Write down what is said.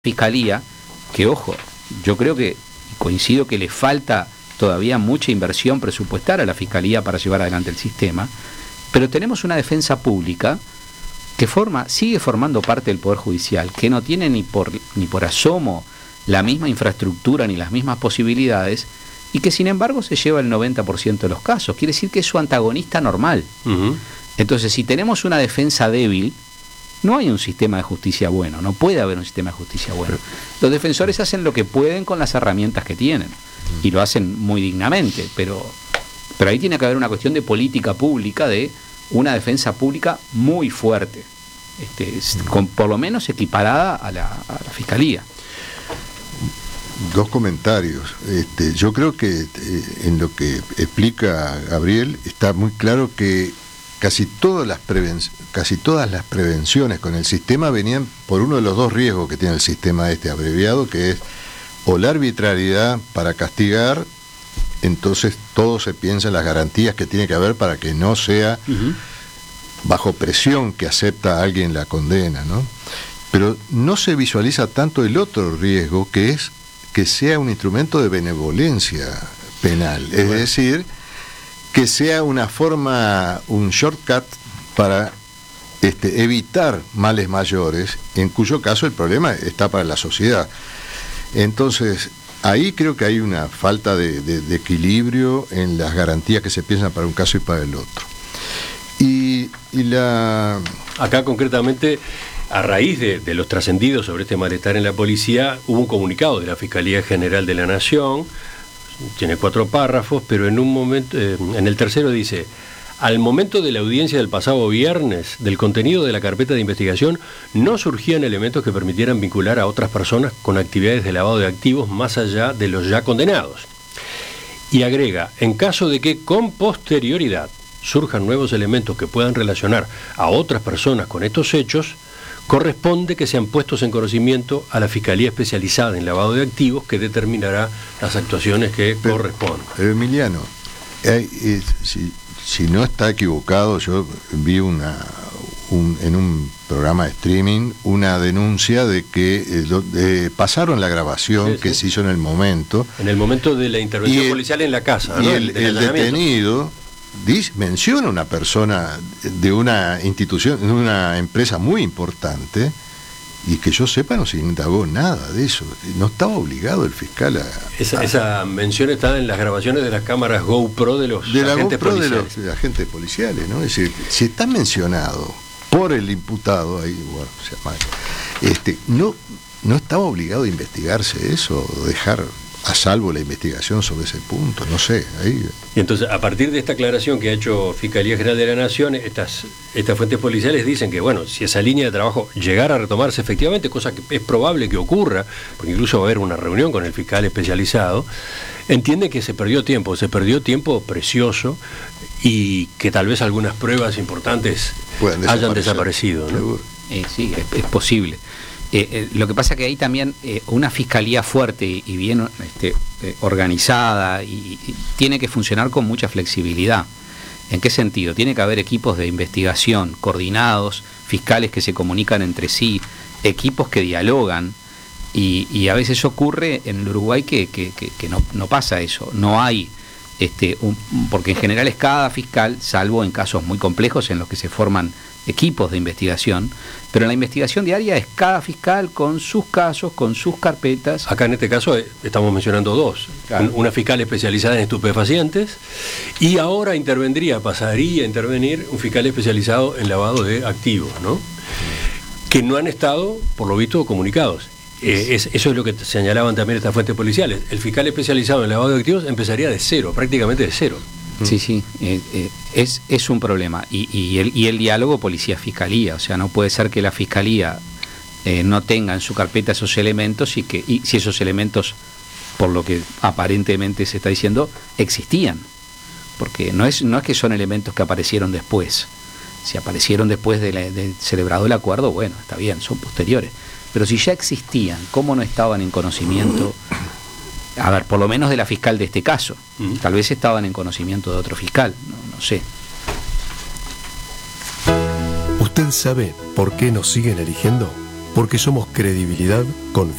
Fiscalía, que ojo, yo creo que coincido que le falta todavía mucha inversión presupuestaria a la Fiscalía para llevar adelante el sistema, pero tenemos una defensa pública que sigue formando parte del Poder Judicial, que no tiene ni por asomo la misma infraestructura ni las mismas posibilidades, y que sin embargo se lleva el 90% de los casos. Quiere decir que es su antagonista normal. Entonces, si tenemos una defensa débil, no hay un sistema de justicia bueno, no puede haber un sistema de justicia bueno. Los defensores hacen lo que pueden con las herramientas que tienen, y lo hacen muy dignamente, pero ahí tiene que haber una cuestión de política pública, de una defensa pública muy fuerte, por lo menos equiparada a la Fiscalía. Dos comentarios. Yo creo que en lo que explica Gabriel está muy claro que casi todas las prevenciones con el sistema venían por uno de los dos riesgos que tiene el sistema abreviado, que es o la arbitrariedad para castigar. Entonces todo se piensa en las garantías que tiene que haber para que no sea bajo presión que acepta a alguien la condena, ¿no? Pero no se visualiza tanto el otro riesgo, que es que sea un instrumento de benevolencia penal, es decir, que sea una forma, un shortcut para evitar males mayores, en cuyo caso el problema está para la sociedad. Entonces, ahí creo que hay una falta de equilibrio en las garantías que se piensan para un caso y para el otro. Acá concretamente, a raíz de los trascendidos sobre este malestar en la policía, hubo un comunicado de la Fiscalía General de la Nación. Tiene 4 párrafos, pero en un momento, en el tercero dice: al momento de la audiencia del pasado viernes, del contenido de la carpeta de investigación, no surgían elementos que permitieran vincular a otras personas con actividades de lavado de activos más allá de los ya condenados. Y agrega: en caso de que con posterioridad surjan nuevos elementos que puedan relacionar a otras personas con estos hechos, corresponde que sean puestos en conocimiento a la Fiscalía Especializada en Lavado de Activos, que determinará las actuaciones que corresponden. Pero Emiliano, si no está equivocado, yo vi en un programa de streaming una denuncia de que pasaron la grabación que se hizo en el momento. En el momento de la intervención policial en la casa, ¿no? Y el detenido menciona una persona de una institución, de una empresa muy importante, y que yo sepa no se indagó nada de eso. No estaba obligado el fiscal a... Esa mención está en las grabaciones de las cámaras GoPro de los agentes policiales. De los agentes policiales, ¿no? Es decir, si está mencionado por el imputado, ahí, bueno, no estaba obligado a investigarse eso, o dejar a salvo la investigación sobre ese punto, no sé. Ahí. Y entonces, a partir de esta aclaración que ha hecho Fiscalía General de la Nación, estas fuentes policiales dicen que, bueno, si esa línea de trabajo llegara a retomarse efectivamente, cosa que es probable que ocurra, porque incluso va a haber una reunión con el fiscal especializado, entiende que se perdió tiempo precioso, y que tal vez algunas pruebas importantes hayan desaparecido, ¿no? Sí, es posible. Lo que pasa que ahí también una fiscalía fuerte y bien organizada y tiene que funcionar con mucha flexibilidad. ¿En qué sentido? Tiene que haber equipos de investigación coordinados, fiscales que se comunican entre sí, equipos que dialogan, y a veces ocurre en el Uruguay que no pasa eso. No hay porque en general es cada fiscal, salvo en casos muy complejos en los que se forman equipos de investigación, pero en la investigación diaria es cada fiscal con sus casos, con sus carpetas. Acá en este caso estamos mencionando 2, claro. Una fiscal especializada en estupefacientes, y ahora pasaría a intervenir un fiscal especializado en lavado de activos, ¿no? Que no han estado, por lo visto, comunicados. Eso es lo que señalaban también estas fuentes policiales. El fiscal especializado en lavado de activos empezaría de cero, prácticamente de cero. Sí, es un problema. Y el diálogo policía-fiscalía, o sea, no puede ser que la fiscalía no tenga en su carpeta esos elementos y si esos elementos, por lo que aparentemente se está diciendo, existían. Porque no es que son elementos que aparecieron después. Si aparecieron después de celebrado el acuerdo, bueno, está bien, son posteriores. Pero si ya existían, ¿cómo no estaban en conocimiento? A ver, por lo menos de la fiscal de este caso. Tal vez estaban en conocimiento de otro fiscal, no sé. ¿Usted sabe por qué nos siguen eligiendo? porque somos credibilidad, confianza.